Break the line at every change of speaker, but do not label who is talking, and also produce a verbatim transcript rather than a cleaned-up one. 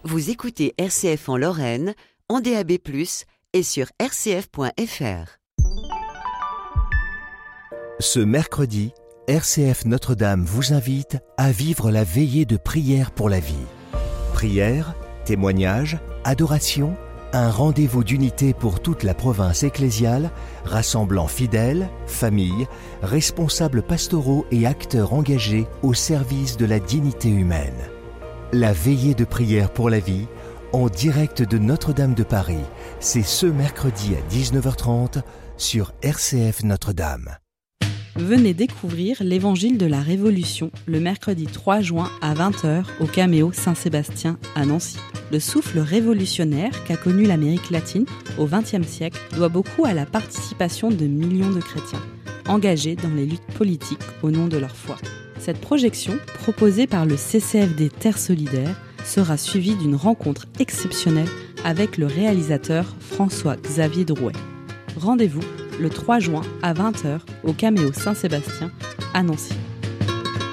Vous écoutez R C F en Lorraine, en D A B plus, et sur r c f point f r.
Ce mercredi, R C F Notre-Dame vous invite à vivre la veillée de prière pour la vie. Prière, témoignage, adoration, un rendez-vous d'unité pour toute la province ecclésiale, rassemblant fidèles, familles, responsables pastoraux et acteurs engagés au service de la dignité humaine. La veillée de prière pour la vie, en direct de Notre-Dame de Paris, c'est ce mercredi à dix-neuf heures trente sur R C F Notre-Dame.
Venez découvrir l'Évangile de la Révolution le mercredi trois juin à vingt heures au Caméo Saint-Sébastien à Nancy. Le souffle révolutionnaire qu'a connu l'Amérique latine au vingtième siècle doit beaucoup à la participation de millions de chrétiens, engagés dans les luttes politiques au nom de leur foi. Cette projection, proposée par le C C F D Terre Solidaire, sera suivie d'une rencontre exceptionnelle avec le réalisateur François-Xavier Drouet. Rendez-vous le trois juin à vingt heures au Caméo Saint-Sébastien à Nancy.